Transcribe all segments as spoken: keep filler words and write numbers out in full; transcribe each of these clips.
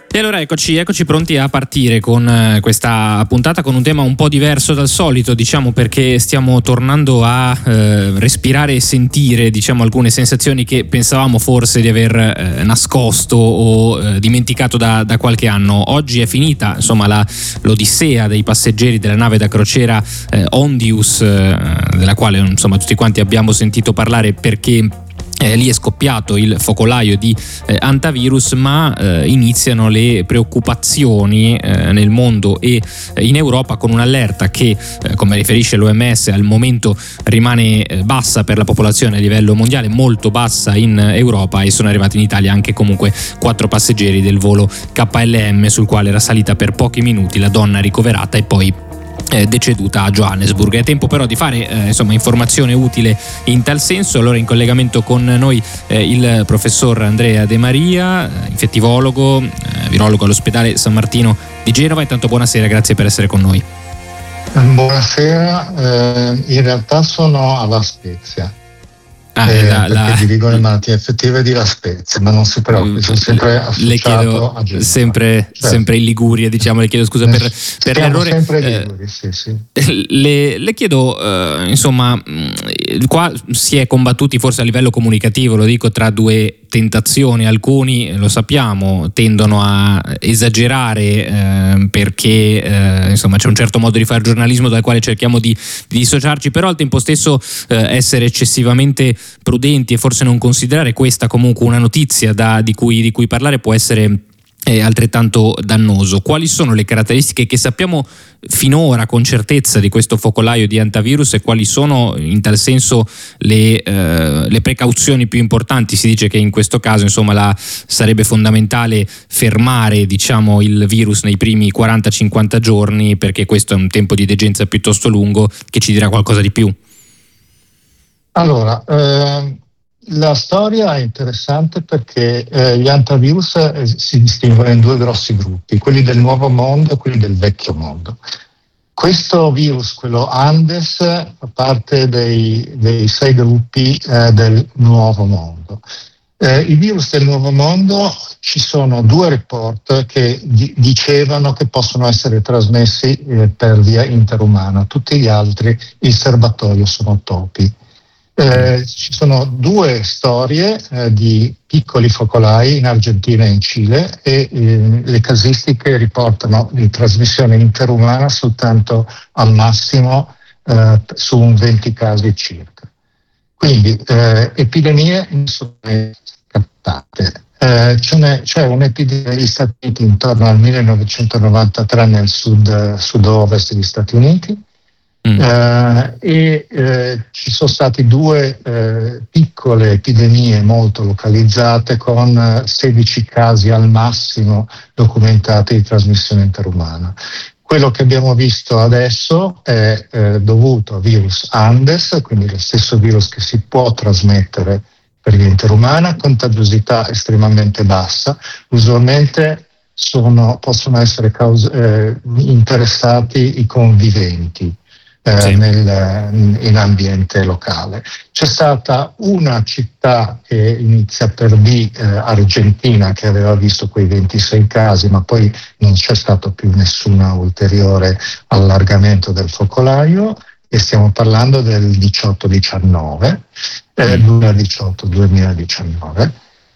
E allora eccoci, eccoci pronti a partire con questa puntata con un tema un po' diverso dal solito, diciamo, perché stiamo tornando a eh, respirare e sentire, diciamo, alcune sensazioni che pensavamo forse di aver eh, nascosto o eh, dimenticato da, da qualche anno. Oggi è finita, insomma, la, l'odissea dei passeggeri della nave da crociera eh, Ondius, eh, della quale insomma tutti quanti abbiamo sentito parlare perché Eh, lì è scoppiato il focolaio di eh, antivirus, ma eh, iniziano le preoccupazioni eh, nel mondo e eh, in Europa, con un'allerta che, eh, come riferisce l'O M S, al momento rimane eh, bassa per la popolazione a livello mondiale, molto bassa in Europa, e sono arrivati in Italia anche comunque quattro passeggeri del volo K L M sul quale era salita per pochi minuti la donna ricoverata e poi Eh, deceduta a Johannesburg. È tempo però di fare eh, insomma informazione utile in tal senso. Allora in collegamento con noi eh, il professor Andrea De Maria, eh, infettivologo, eh, virologo all'ospedale San Martino di Genova. Intanto buonasera, grazie per essere con noi. Buonasera, eh, in realtà sono a La Spezia. Ah, eh, la, perché la... dirigo le malattie infettive di La Spezia, ma non si preoccupi, sono sempre associato le chiedo a Genova. Sempre, certo. sempre in Liguria, diciamo, le chiedo scusa per, eh, per l'errore. Sempre in Liguria, eh, sì, sì. Le, le chiedo, eh, insomma, qua si è combattuti forse a livello comunicativo, lo dico, tra due tentazioni. Alcuni, lo sappiamo, tendono a esagerare eh, perché eh, insomma c'è un certo modo di fare giornalismo dal quale cerchiamo di, di dissociarci, però al tempo stesso eh, essere eccessivamente prudenti e forse non considerare questa comunque una notizia da, di, cui, di cui parlare può essere eh, altrettanto dannoso. Quali sono le caratteristiche che sappiamo finora con certezza di questo focolaio di antivirus e quali sono in tal senso le, eh, le precauzioni più importanti? Si dice che in questo caso insomma la, sarebbe fondamentale fermare, diciamo, il virus nei primi quaranta cinquanta giorni, perché questo è un tempo di degenza piuttosto lungo che ci dirà qualcosa di più. Allora, eh, la storia è interessante perché eh, gli antivirus eh, si distinguono in due grossi gruppi, quelli del nuovo mondo e quelli del vecchio mondo. Questo virus, quello Andes, fa parte dei, dei sei gruppi eh, del nuovo mondo. Eh, I virus del nuovo mondo, ci sono due report che di- dicevano che possono essere trasmessi eh, per via interumana, tutti gli altri il serbatoio sono topi. Eh, ci sono due storie eh, di piccoli focolai in Argentina e in Cile e eh, le casistiche riportano di trasmissione interumana soltanto al massimo eh, su un venti casi circa. Quindi eh, epidemie non sono captate. Eh, c'è, c'è un'epidemia negli Stati Uniti intorno al millenovecentonovantatré nel sud, sud-ovest degli Stati Uniti. Mm. Uh, e uh, ci sono state due uh, piccole epidemie molto localizzate con uh, sedici casi al massimo documentati di trasmissione interumana. Quello che abbiamo visto adesso è uh, dovuto a virus Andes, quindi lo stesso virus che si può trasmettere per via interumana, contagiosità estremamente bassa. Usualmente sono, possono essere cause, eh, interessati i conviventi Eh, sì. nel, in ambiente locale. C'è stata una città che inizia per B, eh, Argentina, che aveva visto quei ventisei casi, ma poi non c'è stato più nessun ulteriore allargamento del focolaio, e stiamo parlando del diciotto diciannove, eh, duemiladiciotto duemiladiciannove.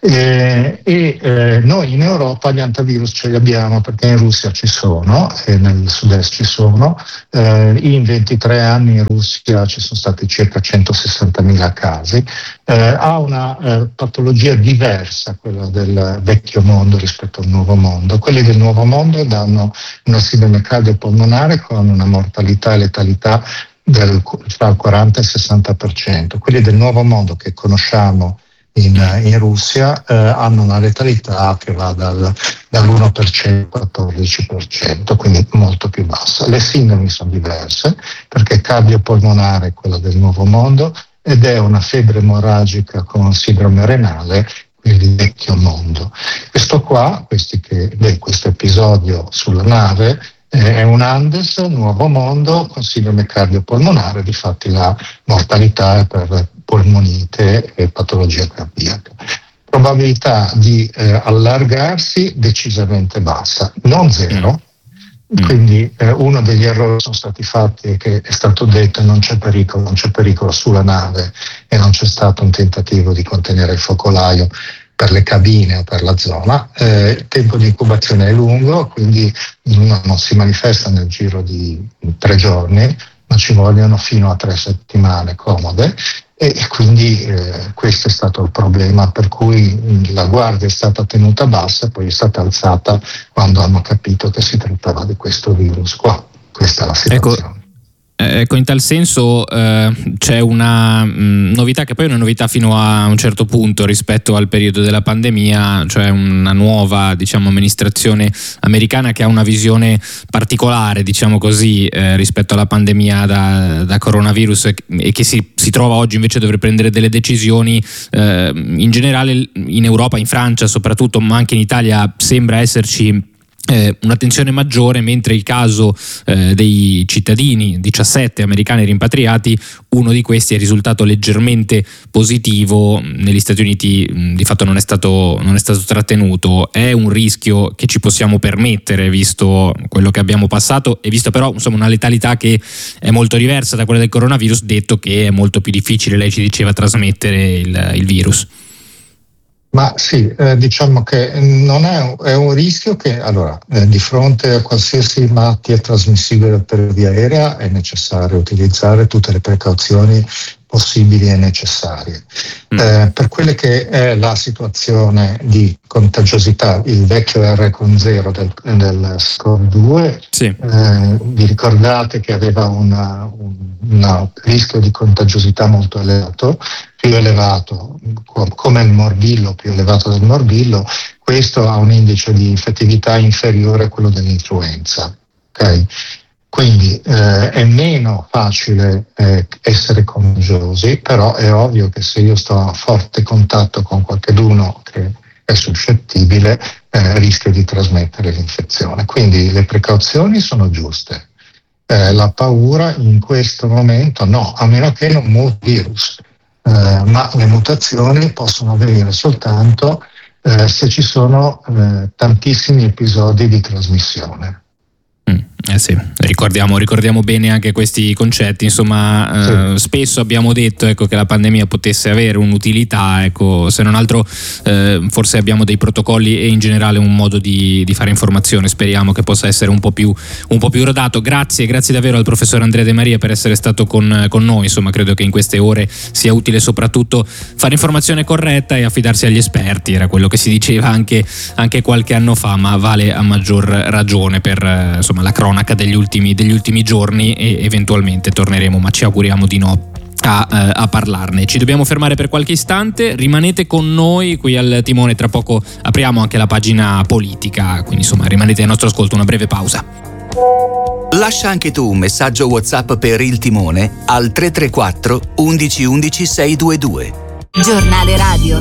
Eh, e eh, noi in Europa gli antivirus ce li abbiamo perché in Russia ci sono e nel sud-est ci sono. Eh, in ventitré anni in Russia ci sono stati circa centosessantamila casi. Eh, ha una eh, patologia diversa, quella del vecchio mondo rispetto al nuovo mondo. Quelli del nuovo mondo danno una sindrome cardiopolmonare con una mortalità e letalità del, tra il quaranta e il sessanta per cento. Quelli del nuovo mondo che conosciamo In, in Russia eh, hanno una letalità che va dal, dall'uno per cento al quattordici per cento, quindi molto più bassa. Le sindromi sono diverse perché cardiopolmonare è quella del nuovo mondo ed è una febbre emorragica con sindrome renale, quindi vecchio mondo. Questo qua, questi che, beh, questo episodio sulla nave è un Andes, nuovo mondo, con sindrome cardiopolmonare, difatti la mortalità è per polmonite e patologia cardiaca. probabilità di eh, allargarsi decisamente bassa, non zero. Quindi eh, uno degli errori sono stati fatti è che è stato detto non c'è pericolo, non c'è pericolo sulla nave e non c'è stato un tentativo di contenere il focolaio per le cabine o per la zona. Eh, il tempo di incubazione è lungo, quindi uno non si manifesta nel giro di tre giorni, ma ci vogliono fino a tre settimane comode. E quindi eh, questo è stato il problema per cui la guardia è stata tenuta bassa e poi è stata alzata quando hanno capito che si trattava di questo virus qua. Questa è la situazione. Ecco. Ecco, in tal senso eh, c'è una mh, novità che poi è una novità fino a un certo punto rispetto al periodo della pandemia, cioè una nuova, diciamo, amministrazione americana che ha una visione particolare, diciamo così, eh, rispetto alla pandemia da, da coronavirus e che si, si trova oggi invece a dover prendere delle decisioni eh, in generale in Europa, in Francia soprattutto, ma anche in Italia sembra esserci Eh, un'attenzione maggiore, mentre il caso eh, dei cittadini diciassette americani rimpatriati, uno di questi è risultato leggermente positivo negli Stati Uniti, mh, di fatto non è stato non è stato trattenuto. È un rischio che ci possiamo permettere visto quello che abbiamo passato e visto però insomma una letalità che è molto diversa da quella del coronavirus, detto che è molto più difficile, lei ci diceva, trasmettere il, il virus. Ma sì, eh, diciamo che non è un, è un rischio che, allora, eh, di fronte a qualsiasi malattia trasmissibile per via aerea è necessario utilizzare tutte le precauzioni possibili e necessarie. Mm. Eh, per quelle che è la situazione di contagiosità, il vecchio R con zero del, del SARS-CoV due, sì. eh, vi ricordate che aveva una, un una rischio di contagiosità molto elevato, più elevato come il morbillo, più elevato del morbillo. Questo ha un indice di infettività inferiore a quello dell'influenza. Okay? Quindi eh, è meno facile eh, essere contagiosi, però è ovvio che se io sto a forte contatto con qualcuno che è suscettibile, eh, rischio di trasmettere l'infezione. Quindi le precauzioni sono giuste. Eh, la paura in questo momento no, a meno che non muti il virus, eh, ma le mutazioni possono avvenire soltanto eh, se ci sono eh, tantissimi episodi di trasmissione. Mm, eh sì, ricordiamo, ricordiamo bene anche questi concetti, insomma, eh, sì. Spesso abbiamo detto, ecco, che la pandemia potesse avere un'utilità, ecco, se non altro eh, forse abbiamo dei protocolli e in generale un modo di, di fare informazione, speriamo che possa essere un po' più un po' più rodato. Grazie, grazie davvero al professor Andrea De Maria per essere stato con, con noi, insomma credo che in queste ore sia utile soprattutto fare informazione corretta e affidarsi agli esperti, era quello che si diceva anche, anche qualche anno fa, ma vale a maggior ragione per insomma la cronaca degli ultimi, degli ultimi giorni, e eventualmente torneremo, ma ci auguriamo di no, a, uh, a parlarne. Ci dobbiamo fermare per qualche istante, rimanete con noi qui al timone, tra poco apriamo anche la pagina politica, quindi insomma rimanete al nostro ascolto, una breve pausa. Lascia anche tu un messaggio WhatsApp per il timone al tre tre quattro undici undici seicentodventidue. Giornale radio.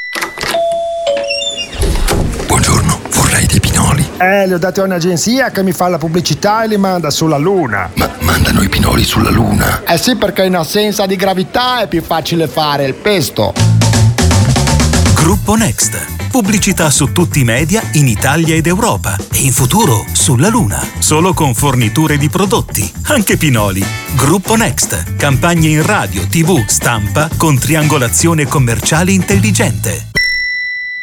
Buongiorno, vorrei dei pinoli. Eh, li ho dati a un'agenzia che mi fa la pubblicità e li manda sulla Luna. Ma mandano i pinoli sulla Luna? Eh sì, perché in assenza di gravità è più facile fare il pesto. Gruppo Next. Pubblicità su tutti i media in Italia ed Europa e in futuro sulla Luna. Solo con forniture di prodotti, anche pinoli. Gruppo Next. Campagne in radio, tivù, stampa con triangolazione commerciale intelligente.